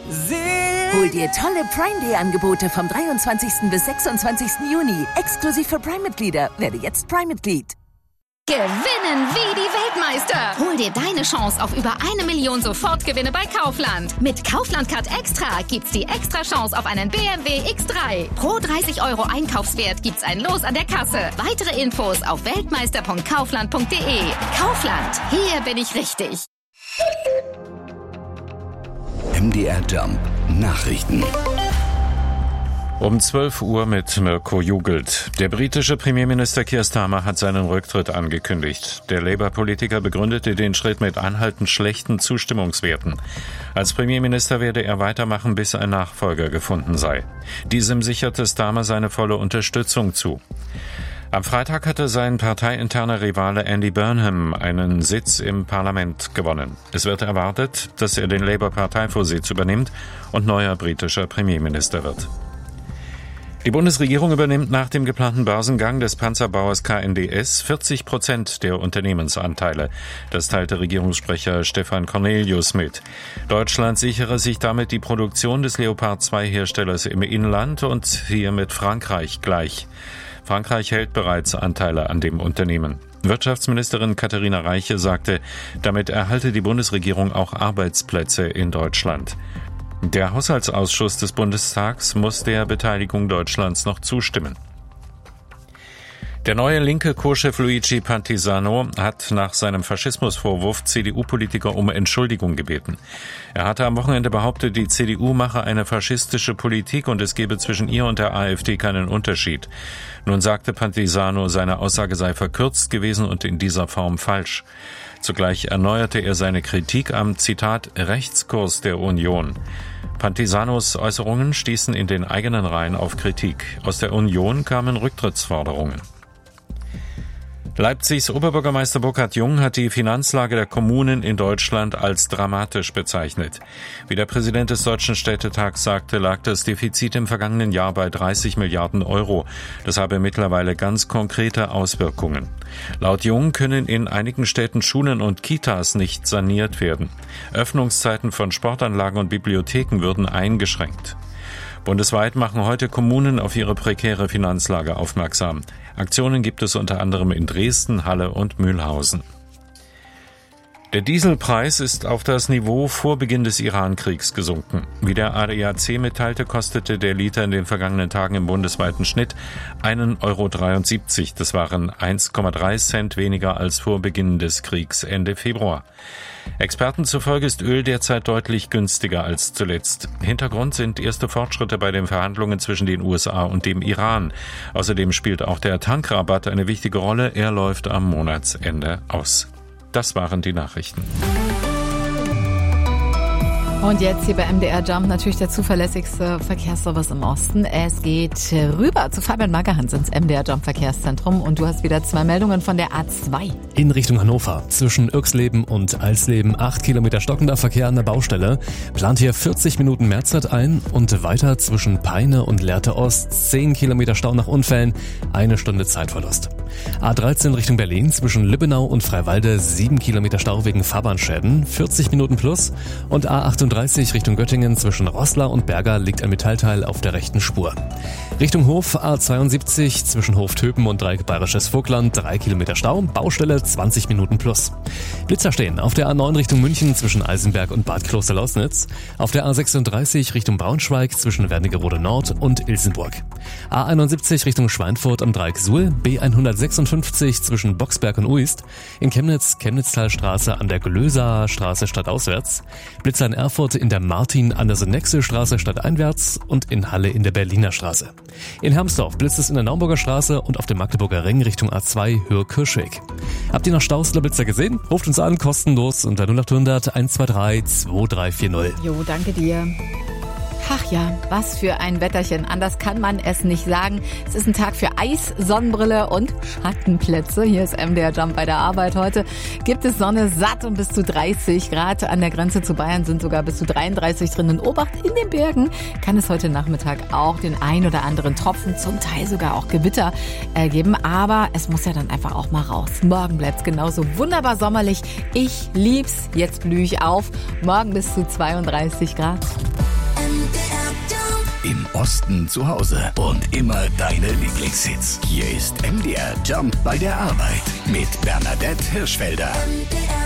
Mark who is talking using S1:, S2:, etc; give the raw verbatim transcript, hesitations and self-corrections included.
S1: Hol dir tolle Prime-Day-Angebote vom dreiundzwanzigsten bis sechsundzwanzigsten Juni. Exklusiv für Prime-Mitglieder. Werde jetzt Prime-Mitglied.
S2: Gewinnen wie die Weltmeister! Hol dir deine Chance auf über eine Million Sofortgewinne bei Kaufland. Mit Kaufland Card Extra gibt's die extra Chance auf einen B M W X drei. Pro dreißig Euro Einkaufswert gibt's ein Los an der Kasse. Weitere Infos auf weltmeister punkt kaufland punkt de. Kaufland, hier bin ich richtig.
S3: M D R Jump Nachrichten.
S4: Um zwölf Uhr mit Mirko Jugelt. Der britische Premierminister Keir Starmer hat seinen Rücktritt angekündigt. Der Labour-Politiker begründete den Schritt mit anhaltend schlechten Zustimmungswerten. Als Premierminister werde er weitermachen, bis ein Nachfolger gefunden sei. Diesem sicherte Starmer seine volle Unterstützung zu. Am Freitag hatte sein parteiinterner Rivale Andy Burnham einen Sitz im Parlament gewonnen. Es wird erwartet, dass er den Labour-Parteivorsitz übernimmt und neuer britischer Premierminister wird. Die Bundesregierung übernimmt nach dem geplanten Börsengang des Panzerbauers K N D S vierzig Prozent der Unternehmensanteile. Das teilte Regierungssprecher Stefan Cornelius mit. Deutschland sichere sich damit die Produktion des Leopard zwei Herstellers im Inland und hier mit Frankreich gleich. Frankreich hält bereits Anteile an dem Unternehmen. Wirtschaftsministerin Katharina Reiche sagte, damit erhalte die Bundesregierung auch Arbeitsplätze in Deutschland. Der Haushaltsausschuss des Bundestags muss der Beteiligung Deutschlands noch zustimmen. Der neue linke Co-Chef Luigi Pantisano hat nach seinem Faschismusvorwurf C D U-Politiker um Entschuldigung gebeten. Er hatte am Wochenende behauptet, die C D U mache eine faschistische Politik und es gebe zwischen ihr und der AfD keinen Unterschied. Nun sagte Pantisano, seine Aussage sei verkürzt gewesen und in dieser Form falsch. Zugleich erneuerte er seine Kritik am, Zitat, Rechtskurs der Union. Pantisanos Äußerungen stießen in den eigenen Reihen auf Kritik. Aus der Union kamen Rücktrittsforderungen. Leipzigs Oberbürgermeister Burkhard Jung hat die Finanzlage der Kommunen in Deutschland als dramatisch bezeichnet. Wie der Präsident des Deutschen Städtetags sagte, lag das Defizit im vergangenen Jahr bei dreißig Milliarden Euro. Das habe mittlerweile ganz konkrete Auswirkungen. Laut Jung können in einigen Städten Schulen und Kitas nicht saniert werden. Öffnungszeiten von Sportanlagen und Bibliotheken würden eingeschränkt. Bundesweit machen heute Kommunen auf ihre prekäre Finanzlage aufmerksam. Aktionen gibt es unter anderem in Dresden, Halle und Mühlhausen. Der Dieselpreis ist auf das Niveau vor Beginn des Iran-Kriegs gesunken. Wie der A D A C mitteilte, kostete der Liter in den vergangenen Tagen im bundesweiten Schnitt einen Euro dreiundsiebzig. Das waren eins Komma drei Cent weniger als vor Beginn des Kriegs Ende Februar. Experten zufolge ist Öl derzeit deutlich günstiger als zuletzt. Hintergrund sind erste Fortschritte bei den Verhandlungen zwischen den U S A und dem Iran. Außerdem spielt auch der Tankrabatt eine wichtige Rolle. Er läuft am Monatsende aus. Das waren die Nachrichten.
S5: Und jetzt hier bei M D R Jump natürlich der zuverlässigste Verkehrsservice im Osten. Es geht rüber zu Fabian Magerhans ins M D R Jump Verkehrszentrum und du hast wieder zwei Meldungen von der A zwei.
S6: In Richtung Hannover. Zwischen Irxleben und Alsleben acht Kilometer stockender Verkehr an der Baustelle. Plant hier vierzig Minuten Mehrzeit ein und weiter zwischen Peine und Lehrte Ost zehn Kilometer Stau nach Unfällen, eine Stunde Zeitverlust. A dreizehn Richtung Berlin zwischen Lübbenau und Freiwalde sieben Kilometer Stau wegen Fahrbahnschäden, vierzig Minuten plus und A achtunddreißig Richtung Göttingen zwischen Roßla und Berger liegt ein Metallteil auf der rechten Spur. Richtung Hof A zweiundsiebzig zwischen Hoftöpen und Dreieck Bayerisches Vogtland drei Kilometer Stau, Baustelle zwanzig Minuten plus. Blitzer stehen auf der A neun Richtung München zwischen Eisenberg und Bad Kloster-Lausnitz, auf der A sechsunddreißig Richtung Braunschweig zwischen Wernigerode Nord und Ilsenburg. A einundsiebzig Richtung Schweinfurt am Dreieck Suhl, B hundertsechsundfünfzig zwischen Boxberg und Uist, in Chemnitz Chemnitztalstraße an der Glöser Straße stadtauswärts, Blitzer in Erfurt in der Martin-Andersen-Nexe Straße stadteinwärts und in Halle in der Berliner Straße. In Hermsdorf blitzt es in der Naumburger Straße und auf dem Magdeburger Ring Richtung A zwei Höhe Kirschweg. Habt ihr noch Staus oder Blitzer gesehen? Ruft uns an, kostenlos unter null acht hundert eins zwei drei zwei drei vier null.
S5: Jo, danke dir. Ach ja, was für ein Wetterchen. Anders kann man es nicht sagen. Es ist ein Tag für Eis, Sonnenbrille und Schattenplätze. Hier ist M D R Jump bei der Arbeit. Heute gibt es Sonne satt und bis zu dreißig Grad. An der Grenze zu Bayern sind sogar bis zu dreiunddreißig drin. In Obacht in den Bergen kann es heute Nachmittag auch den ein oder anderen Tropfen, zum Teil sogar auch Gewitter äh, geben. Aber es muss ja dann einfach auch mal raus. Morgen bleibt es genauso wunderbar sommerlich. Ich lieb's. Jetzt blühe ich auf. Morgen bis zu zweiunddreißig Grad.
S3: Osten zu Hause und immer deine Lieblingshits. Hier ist M D R Jump bei der Arbeit mit Bernadette Hirschfelder.